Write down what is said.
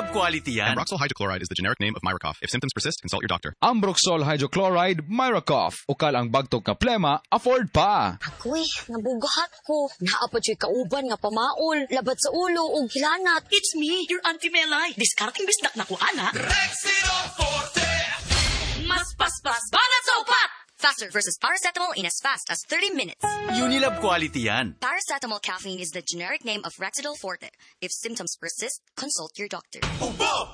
Unilab quality yan. Ambroxol hydrochloride is the generic name of Myracoff. If symptoms persist, consult your doctor. Ambroxol hydrochloride, Myracoff. Ukal ang bagtog ka plema, afford pa. Ako'y, nabugahat ko. Naapad yo'y kauban nga pamaol, labat sa ulo o gilanat. It's me, your Auntie Melay. Discarding bisdak na ko, ana. Rexidol Forte! Mas paspas, banat sa upat! Faster versus paracetamol in as fast as 30 minutes. Unilab quality yan. Paracetamol caffeine is the generic name of Rexidol Forte. If symptoms persist, consult your doctor. Ubo!